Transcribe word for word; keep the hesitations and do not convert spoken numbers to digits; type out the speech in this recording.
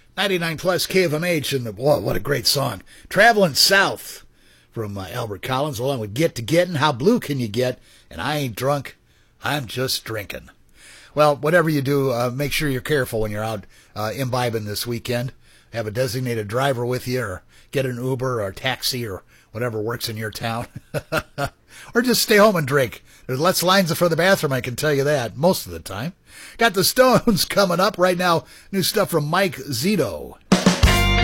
ninety-nine plus K F M H, and whoa, what a great song. Traveling South from uh, Albert Collins, along with Get to Gettin', How Blue Can You Get, and I Ain't Drunk, I'm Just Drinking. Well, whatever you do, uh, make sure you're careful when you're out uh, imbibing this weekend. Have a designated driver with you, or get an Uber or a taxi or whatever works in your town. Or just stay home and drink. There's less lines for the bathroom, I can tell you that, most of the time. Got the Stones coming up right now. New stuff from Mike Zito.